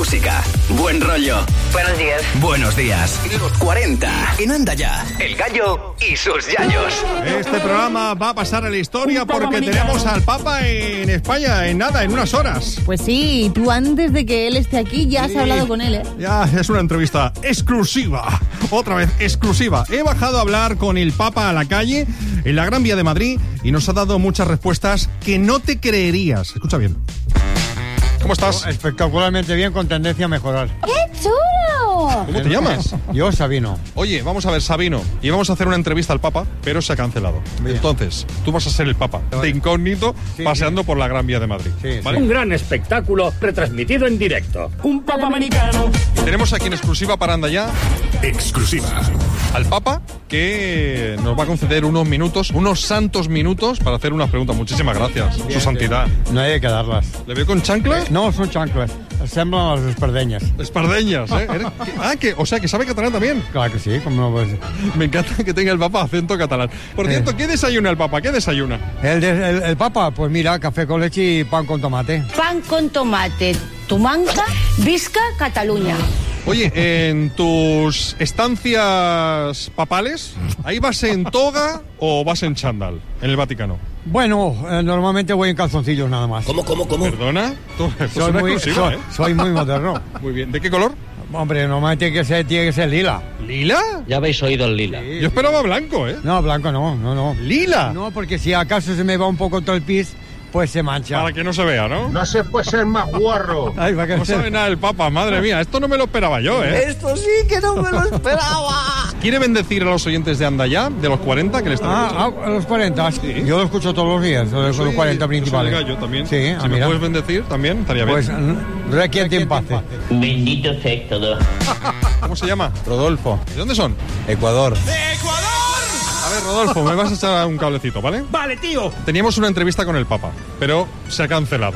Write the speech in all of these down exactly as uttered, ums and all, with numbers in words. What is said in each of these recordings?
música, buen rollo. Buenos días. Buenos días. Los cuarenta en Anda Ya. El Gallo y sus Yayos. Este programa va a pasar a la historia porque tenemos al Papa en España en nada, en unas horas. Pues sí, tú antes de que él esté aquí ya has Sí. hablado con él, ¿eh? Ya, es una entrevista exclusiva. Otra vez, exclusiva. He bajado a hablar con el Papa a la calle, en la Gran Vía de Madrid, y nos ha dado muchas respuestas que no te creerías. Escucha bien. ¿Cómo estás? Espectacularmente bien, con tendencia a mejorar. ¡Qué chulo! ¿Cómo te llamas? Yo, Sabino. Oye, vamos a ver, Sabino, y vamos a hacer una entrevista al Papa, pero se ha cancelado. Bien. Entonces, tú vas a ser el Papa, de incógnito, Sí, paseando sí. por la Gran Vía de Madrid. Sí, ¿vale? Un gran espectáculo retransmitido en directo. Un papa americano. Tenemos aquí en exclusiva para Anda Ya Exclusiva. al Papa, que nos va a conceder unos minutos, unos santos minutos, para hacer unas preguntas. Muchísimas gracias, su santidad. No hay que darlas. ¿Le veo con chanclas? No, son chanclas. Semblan a las espardeñas. Espardeñas, ¿eh? ¿Eres- qué- Ah, que, o sea, que sabe catalán también. Claro que sí, como no puede ser. Me encanta que tenga el Papa acento catalán. Por Sí. cierto, ¿qué desayuna el Papa? ¿Qué desayuna? El, de- el, el Papa, pues mira, café con leche y pan con tomate. Pan con tomate, tumanca, visca Cataluña. Oye, en tus estancias papales, ¿ahí vas en toga o vas en chándal en el Vaticano? Bueno, eh, normalmente voy en calzoncillos nada más. ¿Cómo, cómo, cómo? ¿Perdona? Tú- esto es Soy una muy, exclusiva, soy, ¿eh? soy muy moderno. Muy bien. ¿De qué color? Hombre, normalmente tiene que ser, tiene que ser lila. ¿Lila? Ya habéis oído el lila. Yo esperaba blanco, ¿eh? No, blanco no, no, no. ¿Lila? No, porque si acaso se me va un poco todo el pis, pues se mancha. Para que no se vea, ¿no? No se puede ser más guarro. Ay, va a No ser. sabe nada el Papa, madre mía. Esto no me lo esperaba yo, ¿eh? Esto sí que no me lo esperaba. ¿Quiere bendecir a los oyentes de Anda Ya, de los cuarenta que le están Ah, escuchando? ah, a los cuarenta. Yo lo escucho todos los días, los, Soy- los cuarenta yo soy el principales. Gallo también. Sí, ah, si me mira. puedes bendecir también, estaría bien. Pues requiente en paz. Bendito sea todo. ¿Cómo se llama? Rodolfo, ¿De dónde son? Ecuador. A ver, Rodolfo, me vas a echar un cablecito, ¿vale? Vale, tío. Teníamos una entrevista con el Papa, pero se ha cancelado.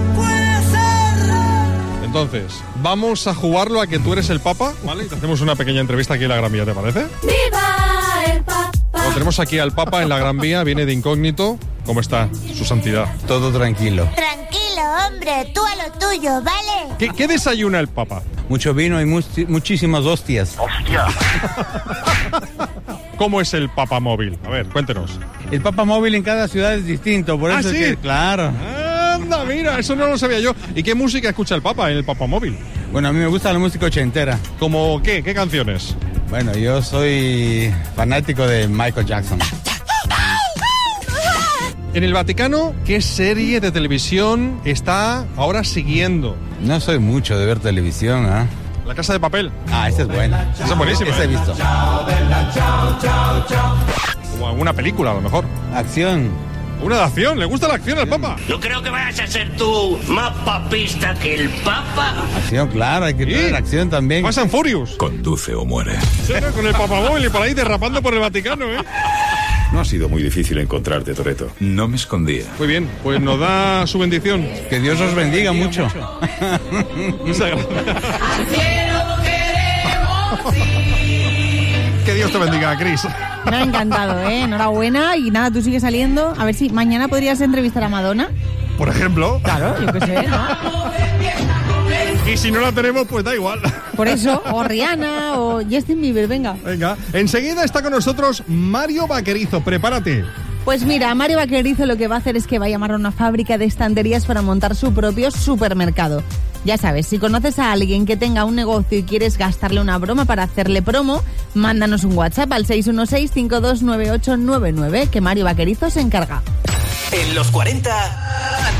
Entonces, vamos a jugarlo a que tú eres el Papa, ¿vale? Y te hacemos una pequeña entrevista aquí en la Gran Vía, ¿te parece? ¡Viva el Papa! Bueno, tenemos aquí al Papa en la Gran Vía, viene de incógnito. ¿Cómo está su santidad? Todo tranquilo. Tranquilo, hombre, tú a lo tuyo, ¿vale? ¿Qué, qué desayuna el Papa? Mucho vino y muchísimas hostias. ¿Cómo es el Papa móvil? A ver, cuéntenos. El Papa móvil en cada ciudad es distinto, por ¿Ah, eso sí? es que, claro. Anda, mira, eso no lo sabía yo. ¿Y qué música escucha el Papa en el Papa móvil? Bueno, a mí me gusta la música ochentera. ¿Cómo qué? ¿Qué canciones? Bueno, yo soy fanático de Michael Jackson. En el Vaticano, ¿qué serie de televisión está ahora siguiendo? No soy mucho de ver televisión, ¿ah? La Casa de Papel. Ah, esa es buena. Esa es buenísima. Esa he visto. Como alguna película, a lo mejor. Acción. Una de acción. ¿Le gusta la acción al Papa? No creo que vayas a ser tú más papista que el Papa. Acción, claro, hay que Sí. tener acción también. Fast and Furious. Conduce o muere. Sí, ¿no? Con el Papa móvil y por ahí derrapando por el Vaticano, ¿eh? No ha sido muy difícil encontrarte, Toretto. No me escondía. Muy bien, pues nos da su bendición. Que Dios os bendiga mucho. Muchas gracias. Que Dios te bendiga, Cris. Me ha encantado, ¿eh? Enhorabuena. Y nada, tú sigues saliendo. A ver si mañana podrías entrevistar a Madonna. Por ejemplo. Claro, yo qué sé, ¿no? Y si no la tenemos, pues da igual. Por eso, o Rihanna, o Justin Bieber, venga. Venga, enseguida está con nosotros Mario Vaquerizo. Prepárate. Pues mira, Mario Vaquerizo lo que va a hacer es que va a llamar a una fábrica de estanterías para montar su propio supermercado. Ya sabes, si conoces a alguien que tenga un negocio y quieres gastarle una broma para hacerle promo, mándanos un WhatsApp al seis uno seis, cinco dos nueve ocho nueve nueve, que Mario Vaquerizo se encarga. En los cuarenta,